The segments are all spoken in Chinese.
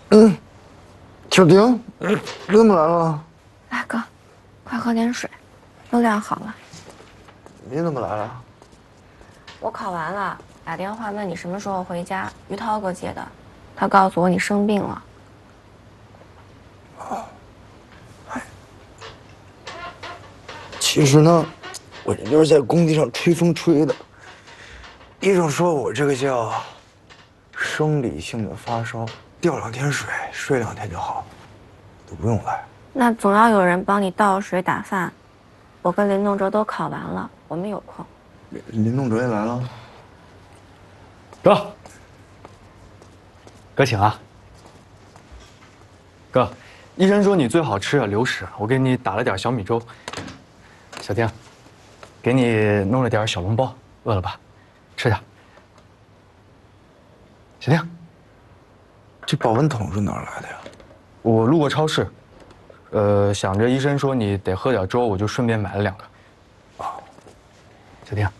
小婷，你怎么来了？ 来哥，快喝点水，都晾好了。 你怎么来了？ 我考完了，打电话问你什么时候回家，于涛哥接的，他告诉我你生病了。 其实呢，我这就是在工地上吹风吹的。医生说我这个叫生理性的发烧，吊2天水，睡2天就好，都不用来。 那总要有人帮你倒水打饭。我跟林栋哲都考完了，我们有空。 林栋哲也来了。 哥，哥请啊。哥，医生说你最好吃流食，我给你打了点小米粥。小婷，给你弄了点小笼包，饿了吧？吃点。小婷， 这保温桶是哪儿来的呀？ 我路过超市，想着医生说你得喝点粥，我就顺便买了2个。哦，小婷，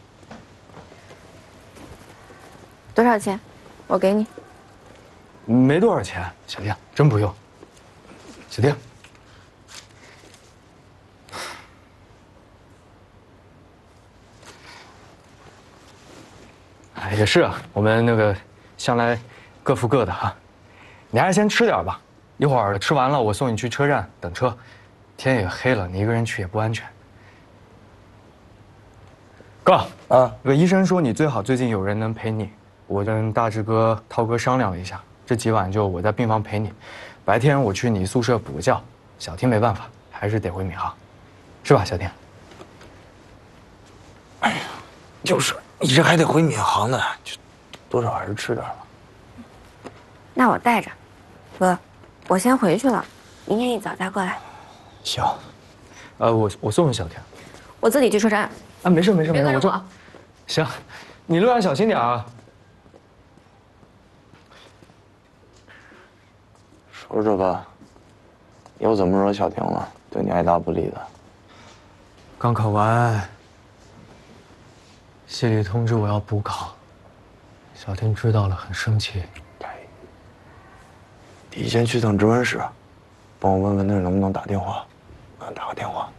多少钱？我给你。 没多少钱，小婷，真不用。小婷，哎，也是啊，我们那个向来各付各的哈。你还是先吃点吧，一会儿吃完了我送你去车站等车。天也黑了，你一个人去也不安全。哥啊，那个医生说你最好最近有人能陪你。我跟大志哥、涛哥商量了一下，这几晚就我在病房陪你，白天我去你宿舍补个觉。小婷没办法，还是得回闵行，是吧，小婷？ 哎呀，就是你这还得回闵行呢，就多少还是吃点吧。 那我带着，哥，我先回去了，明天一早再过来。 行， 我送送小婷。 我自己去车站。 啊，没事没事没事， 我这。 行，你路上小心点啊。 说说吧，又怎么惹小婷了？对你爱答不理的。 刚考完，系里通知我要补考，小婷知道了很生气。 你先去趟值班室，帮我问问那儿能不能打电话，打个电话。